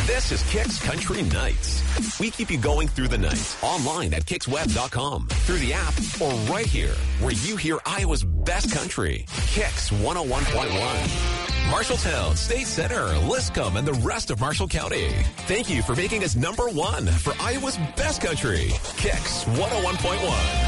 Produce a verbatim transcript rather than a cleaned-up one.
This is Kicks Country Nights. We keep you going through the night, online at kicks web dot com, through the app, or right here, where you hear Iowa's best country. Kicks one oh one point one. Marshalltown, State Center, Liscombe, and the rest of Marshall County. Thank you for making us number one for Iowa's best country. Kicks one oh one point one.